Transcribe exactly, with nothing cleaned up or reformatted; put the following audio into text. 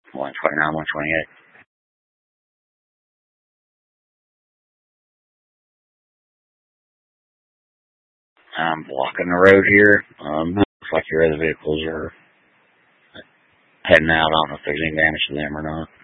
one twenty-nine, one twenty-eight. I'm blocking the road here. Um, looks like your other vehicles are heading out. I don't know if there's any damage to them or not.